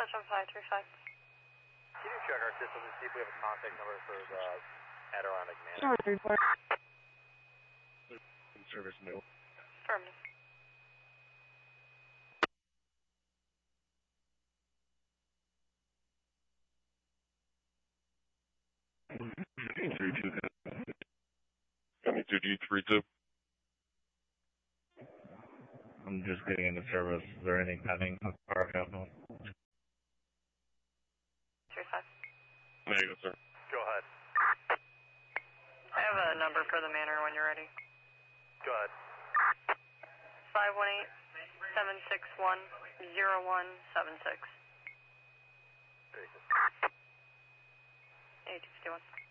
Touch on 535. Can you check our system to see if we have a contact number for the Adirondack Manor? Report. Service mail. Affirmative. G32. I'm just getting into service. Is there anything pending with Power Capital? 35. There you go, sir. Go ahead. I have a number for the manor when you're ready. Go ahead. 518-761-0176. 8251.